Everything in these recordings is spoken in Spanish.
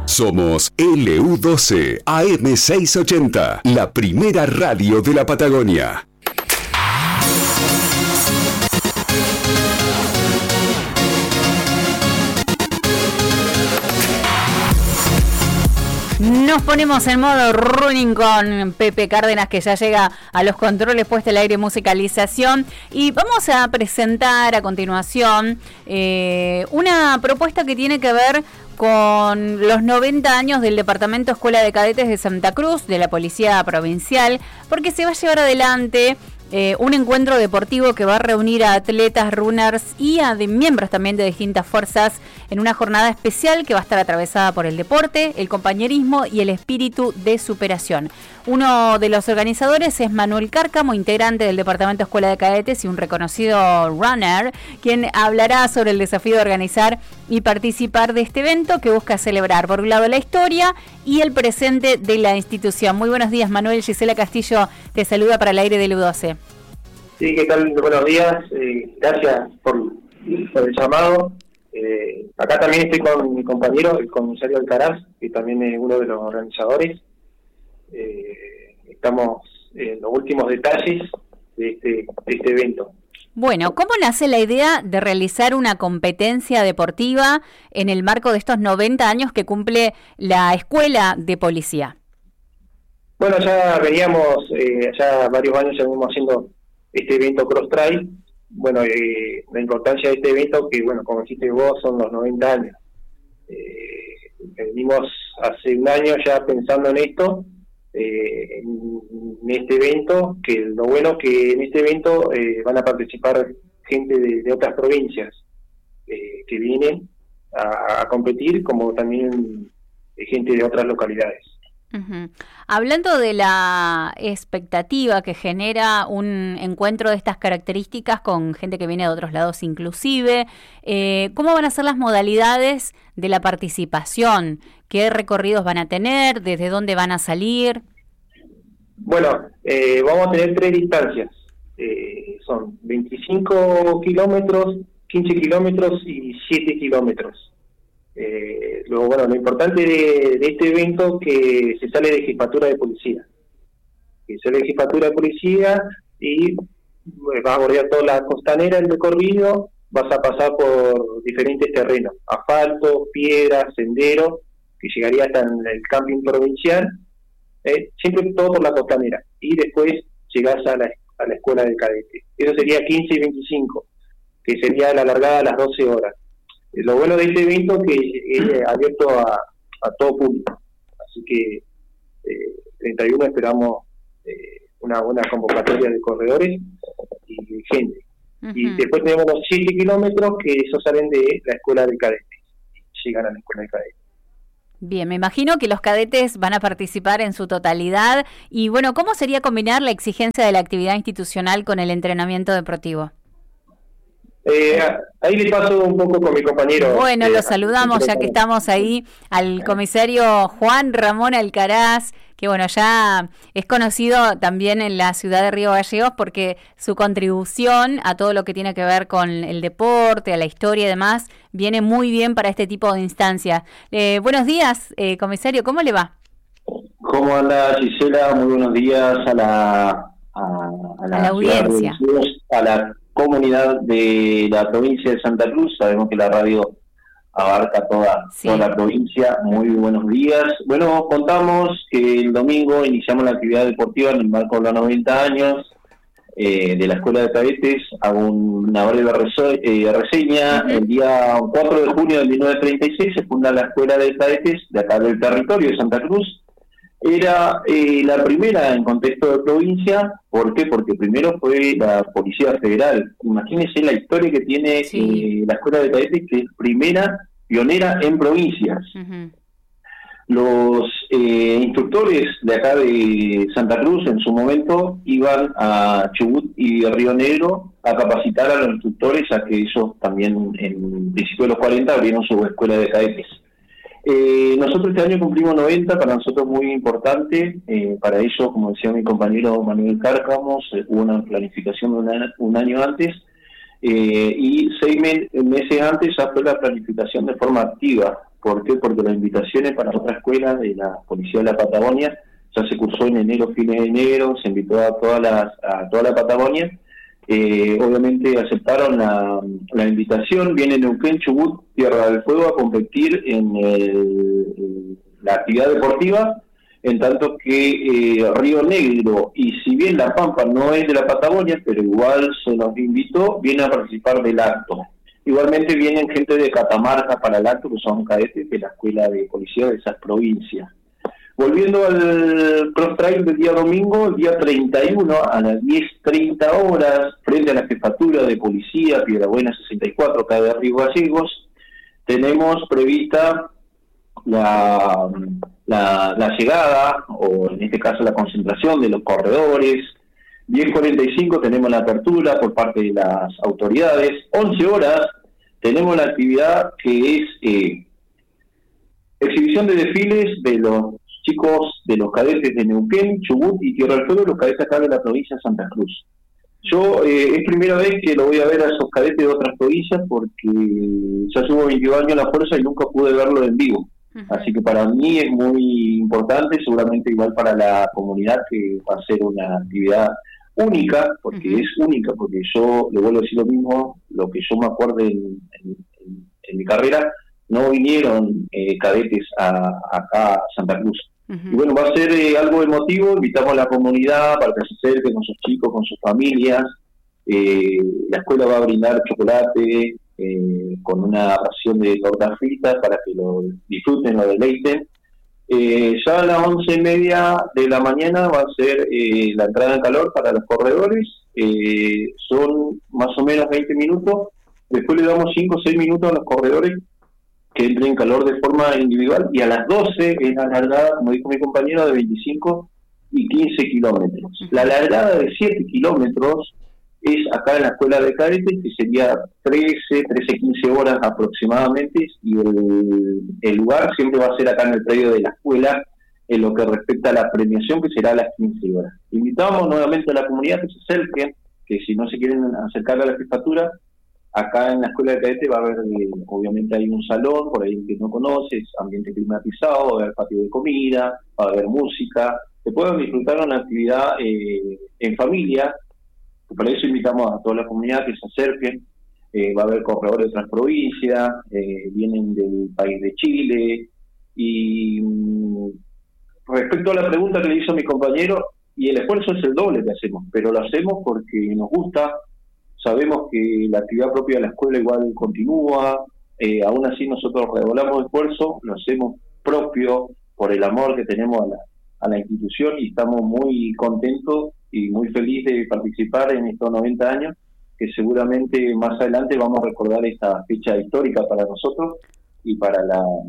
Somos LU12 AM680, la primera radio de la Patagonia. Nos ponemos en modo running con Pepe Cárdenas, que ya llega a los controles, puesta el aire y musicalización. Y vamos a presentar a continuación una propuesta que tiene que ver con los 90 años del Departamento Escuela de Cadetes de Santa Cruz, de la Policía Provincial, porque se va a llevar adelante un encuentro deportivo que va a reunir a atletas, runners y a miembros también de distintas fuerzas en una jornada especial que va a estar atravesada por el deporte, el compañerismo y el espíritu de superación. Uno de los organizadores es Manuel Cárcamo, integrante del Departamento Escuela de Cadetes y un reconocido runner, quien hablará sobre el desafío de organizar y participar de este evento que busca celebrar, por un lado, la historia y el presente de la institución. Muy buenos días, Manuel. Gisela Castillo te saluda para el aire de LU12. Sí, ¿qué tal? Buenos días. Gracias por el llamado. Acá también estoy con mi compañero, el comisario Alcaraz, que también es uno de los organizadores. Estamos en los últimos detalles de este evento. Bueno, ¿cómo nace la idea de realizar una competencia deportiva en el marco de estos 90 años que cumple la Escuela de Policía? Bueno, ya veníamos, ya varios años ya venimos haciendo este evento Cross Trail. Bueno, la importancia de este evento, que bueno, como dijiste vos, son los 90 años. Venimos hace un año ya pensando en esto, en este evento, que lo bueno que en este evento van a participar gente de otras provincias que vienen a competir, como también gente de otras localidades. Uh-huh. Hablando de la expectativa que genera un encuentro de estas características con gente que viene de otros lados inclusive, ¿cómo van a ser las modalidades de la participación? ¿Qué recorridos van a tener? ¿Desde dónde van a salir? Bueno, vamos a tener 3 distancias. Son 25 kilómetros, 15 kilómetros y 7 kilómetros. Lo importante de este evento que se sale de Jefatura de Policía. Y vas a bordear toda la costanera, el recorrido, vas a pasar por diferentes terrenos, asfalto, piedras, senderos, que llegaría hasta el camping provincial, siempre todo por la costanera, y después llegás a la escuela de cadetes. Eso sería 15 y 25, que sería la largada a las 12 horas. Lo bueno de este evento es que es abierto a todo público, así que 31 esperamos una buena convocatoria de corredores y gente. Uh-huh. Y después tenemos los 7 kilómetros que esos salen de la escuela de cadetes y llegan a la escuela de cadetes. Bien, me imagino que los cadetes van a participar en su totalidad y bueno, ¿cómo sería combinar la exigencia de la actividad institucional con el entrenamiento deportivo? Ahí le paso un poco con mi compañero. Bueno, lo saludamos ya que estamos ahí al comisario Juan Ramón Alcaraz, que bueno, ya es conocido también en la ciudad de Río Gallegos porque su contribución a todo lo que tiene que ver con el deporte, a la historia y demás, viene muy bien para este tipo de instancias. Buenos días, comisario, ¿cómo le va? ¿Cómo anda, Gisela? Muy buenos días a la audiencia, a la comunidad de la provincia de Santa Cruz. Sabemos que la radio abarca toda la provincia. Muy buenos días. Bueno, contamos que el domingo iniciamos la actividad deportiva en el marco de los 90 años de la Escuela de Cadetes. Hago una breve reseña. El día 4 de junio de 1936 se funda la Escuela de Cadetes de acá del territorio de Santa Cruz. Era la primera en contexto de provincia. ¿Por qué? Porque primero fue la Policía Federal. Imagínense la historia que tiene la Escuela de Cadetes, que es pionera en provincias. Uh-huh. Los instructores de acá de Santa Cruz en su momento iban a Chubut y Río Negro a capacitar a los instructores a que ellos también en principio de los 40 abrieron su escuela de cadetes. Nosotros este año cumplimos 90, para nosotros muy importante, para ellos, como decía mi compañero Manuel Cárcamo, hubo una planificación de un año antes, y 6 meses antes ya fue la planificación de forma activa ¿Por qué? Porque las invitaciones para otra escuela de la Policía de la Patagonia ya se cursó en enero, fines de enero, se invitó a toda la Patagonia. Obviamente aceptaron la invitación, viene Neuquén, Chubut, Tierra del Fuego a competir en la actividad deportiva, en tanto que Río Negro, y si bien La Pampa no es de la Patagonia, pero igual se nos invitó, viene a participar del acto. Igualmente vienen gente de Catamarca para el acto, que son cadetes de la Escuela de Policía de esas provincias. Volviendo al cross trail del día domingo, el día 31 a las 10:30 horas, frente a la Jefatura de Policía, Piedrabuena 64, acá de Río Gallegos, tenemos prevista la llegada, o en este caso la concentración de los corredores. 10:45 tenemos la apertura por parte de las autoridades. 11 horas tenemos la actividad que es exhibición de desfiles de los chicos, de los cadetes de Neuquén, Chubut y Tierra del Fuego, los cadetes acá de la provincia de Santa Cruz. Yo es primera vez que lo voy a ver a esos cadetes de otras provincias, porque ya llevo 22 años en la fuerza y nunca pude verlo en vivo. Así que para mí es muy importante, seguramente igual para la comunidad, que va a ser una actividad única, porque es única, porque yo le vuelvo a decir lo mismo, lo que yo me acuerdo en mi carrera, no vinieron cadetes acá a Santa Cruz. Y bueno, va a ser algo emotivo, invitamos a la comunidad para que se acerquen con sus chicos, con sus familias. La escuela va a brindar chocolate con una ración de tortas fritas para que lo disfruten, lo deleiten. Ya a las 11:30 de la mañana va a ser la entrada en calor para los corredores. Son más o menos 20 minutos. Después le damos 5 o 6 minutos a los corredores que entren en calor de forma individual, y a las 12 es la largada, como dijo mi compañero, de 25 y 15 kilómetros. La largada de 7 kilómetros es acá en la escuela de cadetes, que sería 13-15 horas aproximadamente, y el lugar siempre va a ser acá en el predio de la escuela, en lo que respecta a la premiación, que será a las 15 horas. Invitamos nuevamente a la comunidad que se acerque, que si no se quieren acercar a la jefatura, acá en la escuela de cadetes va a haber, obviamente hay un salón, por ahí que no conoces, ambiente climatizado, va a haber patio de comida, va a haber música, se pueden disfrutar una actividad en familia. Por eso invitamos a toda la comunidad que se acerquen. Va a haber corredores de otras provincias, vienen del país de Chile. Y respecto a la pregunta que le hizo mi compañero, y el esfuerzo es el doble que hacemos, pero lo hacemos porque nos gusta. Sabemos que la actividad propia de la escuela igual continúa, aún así nosotros redoblamos esfuerzo, lo hacemos propio por el amor que tenemos a la institución, y estamos muy contentos y muy felices de participar en estos 90 años, que seguramente más adelante vamos a recordar esta fecha histórica para nosotros y para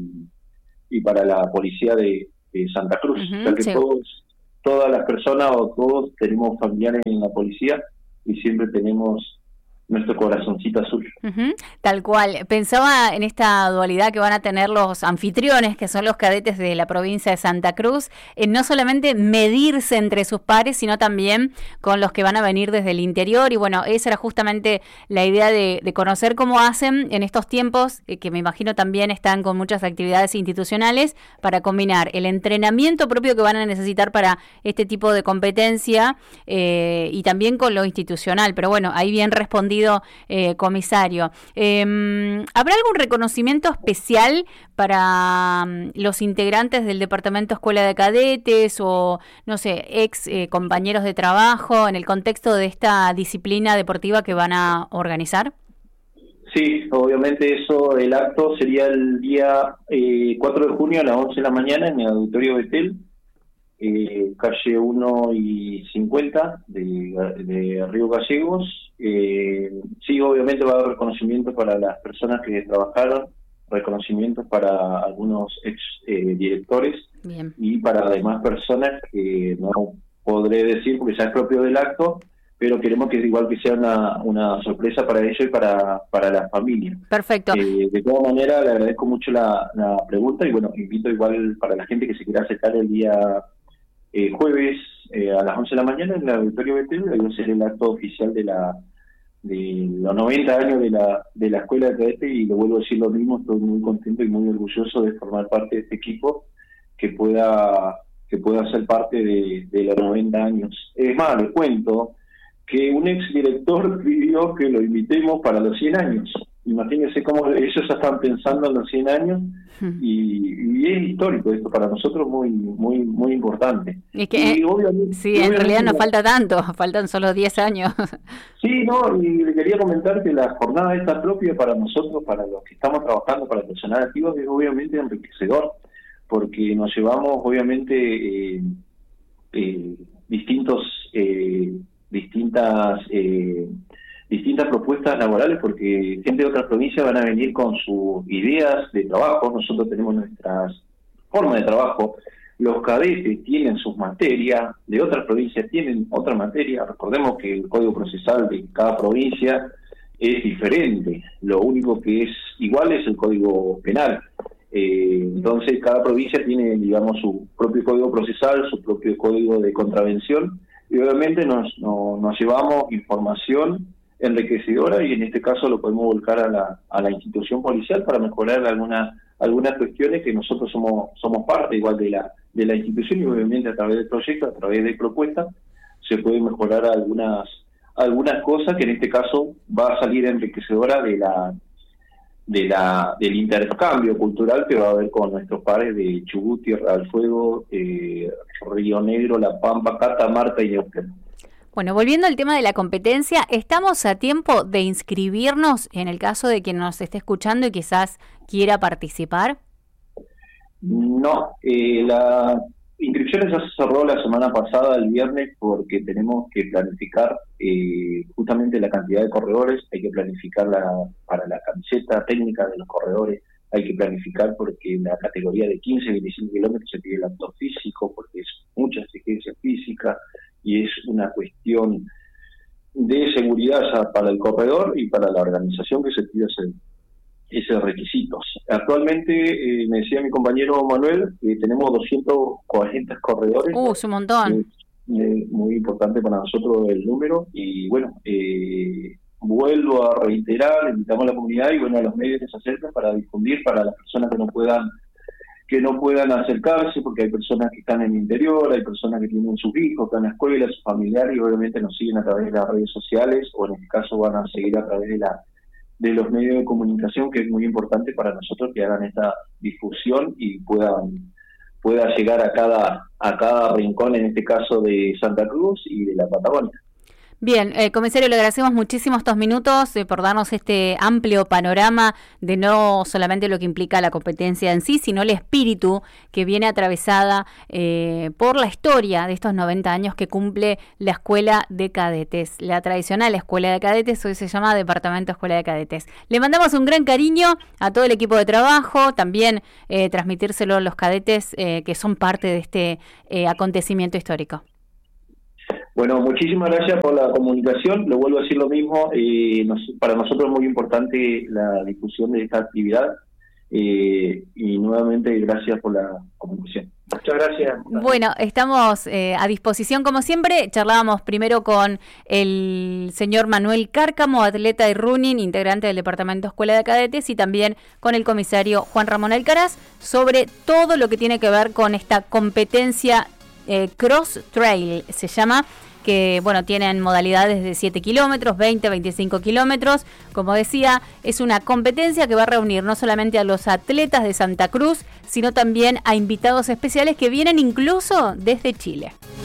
la policía de Santa Cruz. O sea que sí, todas las personas o todos tenemos familiares en la policía y siempre tenemos nuestro corazoncito azul. Tal cual. Pensaba en esta dualidad que van a tener los anfitriones, que son los cadetes de la provincia de Santa Cruz, en no solamente medirse entre sus pares, sino también con los que van a venir desde el interior. Y bueno, esa era justamente la idea de conocer cómo hacen en estos tiempos, que me imagino también están con muchas actividades institucionales, para combinar el entrenamiento propio que van a necesitar para este tipo de competencia y también con lo institucional. Pero bueno, ahí bien respondido, comisario. ¿Habrá algún reconocimiento especial para los integrantes del Departamento Escuela de Cadetes o, no sé, ex compañeros de trabajo en el contexto de esta disciplina deportiva que van a organizar? Sí, obviamente el acto sería el día 4 de junio a las 11 de la mañana en el Auditorio Betel, calle 1 y 50 de Río Gallegos. Sí, obviamente va a haber reconocimientos para las personas que trabajaron, reconocimientos para algunos ex directores. Bien. Y para demás personas que no podré decir porque ya es propio del acto, pero queremos que igual que sea una sorpresa para ellos y para la familia. Perfecto. De todas maneras, le agradezco mucho la pregunta, y bueno, invito igual para la gente que se quiera acercar el día jueves a las 11 de la mañana en el Auditorio Betel. Ahí va a ser el acto oficial de la los 90 años de la escuela de cadete, y lo vuelvo a decir lo mismo, estoy muy contento y muy orgulloso de formar parte de este equipo que pueda ser parte de los 90 años. Es más, les cuento que un exdirector pidió que lo invitemos para los 100 años. Imagínense cómo ellos ya están pensando en los 100 años, y es histórico esto para nosotros, muy muy muy importante. Es que, en realidad no falta tanto, faltan solo 10 años. Sí, no, y le quería comentar que la jornada esta propia para nosotros, para los que estamos trabajando, para el personal activo, es obviamente enriquecedor, porque nos llevamos obviamente distintas propuestas laborales, porque gente de otras provincias van a venir con sus ideas de trabajo. Nosotros tenemos nuestras formas de trabajo, los cadetes tienen sus materias, de otras provincias tienen otra materia. Recordemos que el código procesal de cada provincia es diferente, lo único que es igual es el código penal. Entonces cada provincia tiene, digamos, su propio código procesal, su propio código de contravención, y obviamente nos llevamos información enriquecedora, y en este caso lo podemos volcar a la institución policial para mejorar algunas cuestiones que nosotros somos parte igual de la institución, y obviamente a través del proyecto, a través de propuestas, se pueden mejorar algunas cosas que en este caso va a salir enriquecedora del intercambio cultural que va a haber con nuestros pares de Chubut, Tierra del Fuego, Río Negro, La Pampa, Catamarca y Neuquén. Bueno, volviendo al tema de la competencia, ¿estamos a tiempo de inscribirnos en el caso de quien nos esté escuchando y quizás quiera participar? No, la inscripción ya se cerró la semana pasada, el viernes, porque tenemos que planificar justamente la cantidad de corredores. Hay que planificar para la camiseta técnica de los corredores, hay que planificar porque en la categoría de 15-25 kilómetros se pide el apto físico, porque es mucha exigencia física y es una cuestión de seguridad ya para el corredor y para la organización que se pide esos requisitos. Actualmente, me decía mi compañero Manuel, tenemos 240 corredores. Es un montón. Muy importante para nosotros el número, y bueno, vuelvo a reiterar, invitamos a la comunidad y bueno, a los medios que se acercan para difundir para las personas que no puedan acercarse, porque hay personas que están en el interior, hay personas que tienen sus hijos, están en la escuela, sus familiares, y obviamente nos siguen a través de las redes sociales, o en este caso van a seguir a través de los medios de comunicación, que es muy importante para nosotros que hagan esta difusión y pueda llegar a cada rincón, en este caso de Santa Cruz y de la Patagonia. Bien, comisario, le agradecemos muchísimo estos minutos por darnos este amplio panorama de no solamente lo que implica la competencia en sí, sino el espíritu que viene atravesada por la historia de estos 90 años que cumple la Escuela de Cadetes. La tradicional Escuela de Cadetes hoy se llama Departamento Escuela de Cadetes. Le mandamos un gran cariño a todo el equipo de trabajo, también transmitírselo a los cadetes que son parte de este acontecimiento histórico. Bueno, muchísimas gracias por la comunicación. Le vuelvo a decir lo mismo. Para nosotros es muy importante la difusión de esta actividad. Y nuevamente gracias por la comunicación. Muchas gracias. Bueno, estamos a disposición como siempre. Charlábamos primero con el señor Manuel Cárcamo, atleta de running, integrante del Departamento Escuela de Cadetes, y también con el comisario Juan Ramón Alcaraz sobre todo lo que tiene que ver con esta competencia Cross Trail, se llama, que bueno, tienen modalidades de 7 kilómetros, 20, 25 kilómetros. Como decía, es una competencia que va a reunir no solamente a los atletas de Santa Cruz, sino también a invitados especiales que vienen incluso desde Chile.